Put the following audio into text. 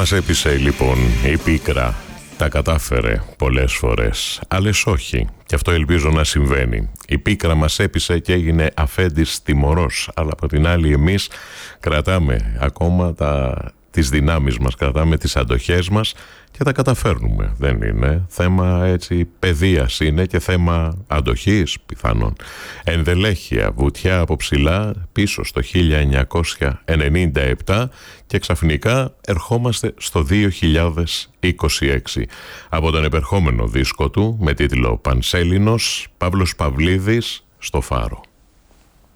Μας έπεισε λοιπόν η πίκρα. Τα κατάφερε πολλές φορές, άλλες όχι. Και αυτό ελπίζω να συμβαίνει. Η πίκρα μας έπεισε και έγινε αφέντης τιμωρός. Αλλά από την άλλη εμείς κρατάμε ακόμα τις δυνάμεις μας, κρατάμε τις αντοχές μας και τα καταφέρνουμε. Δεν είναι θέμα έτσι παιδείας, είναι και θέμα αντοχής πιθανόν. Ενδελέχεια, βουτιά από ψηλά πίσω στο 1997 και ξαφνικά ερχόμαστε στο 2026. Από τον επερχόμενο δίσκο του με τίτλο Πανσέλινος, Παύλος Παυλίδης, στο Φάρο.